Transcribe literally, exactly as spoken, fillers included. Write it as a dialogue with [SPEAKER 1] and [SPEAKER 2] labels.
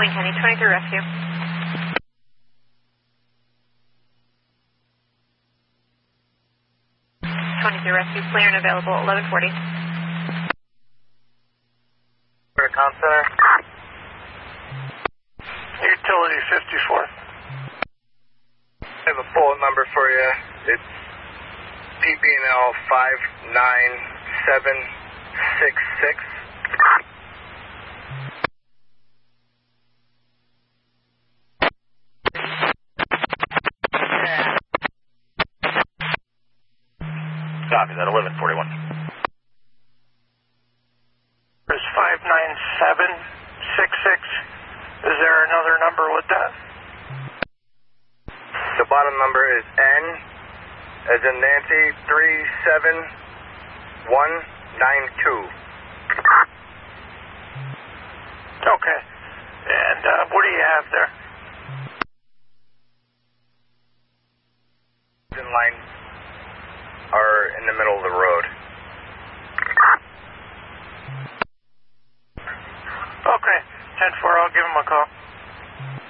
[SPEAKER 1] Wayne County twenty-three Rescue. twenty-three Rescue, clear and available, eleven forty.
[SPEAKER 2] Recon Center. Utility fifty-four. I have a bullet number for you. It's P B N L five nine seven six six.
[SPEAKER 3] Copy that, eleven forty-one.
[SPEAKER 2] There's five nine seven six six. Is there another number with that?
[SPEAKER 4] The bottom number is N, as in Nancy, three seven one nine two.
[SPEAKER 2] Okay. And uh, what do you have there?
[SPEAKER 4] In line are in the middle of the road.
[SPEAKER 2] Okay. ten four, I'll give him a call.